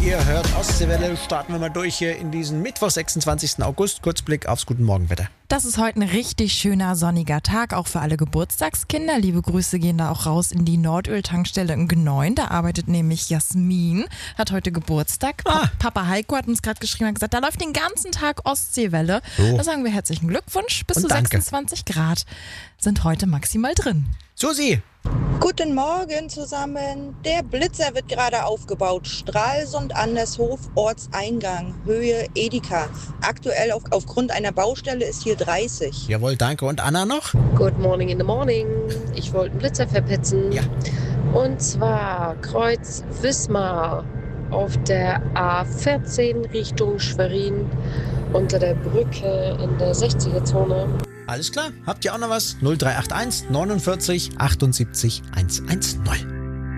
Ihr hört Ostseewelle. Starten wir mal durch hier in diesen Mittwoch, 26. August. Kurzblick aufs Guten Morgenwetter. Das ist heute ein richtig schöner sonniger Tag, auch für alle Geburtstagskinder. Liebe Grüße gehen da auch raus in die Nordöl-Tankstelle in Gneuen. Da arbeitet nämlich Jasmin, hat heute Geburtstag. Papa Heiko hat uns gerade geschrieben und gesagt, da läuft den ganzen Tag Ostseewelle. So. Da sagen wir herzlichen Glückwunsch. Bis Und zu danke. 26 Grad sind heute maximal drin. Susi, Guten Morgen zusammen. Der Blitzer wird gerade aufgebaut. Stralsund Andershof, Ortseingang, Höhe Edeka. Aktuell aufgrund einer Baustelle ist hier 30. jawohl, danke. Und Anna noch? Good morning in the morning. Ich wollte einen Blitzer verpetzen. Ja. Und zwar Kreuz Wismar auf der A14 Richtung Schwerin unter der Brücke in der 60er-Zone. Alles klar. Habt ihr auch noch was? 0381 49 78 110.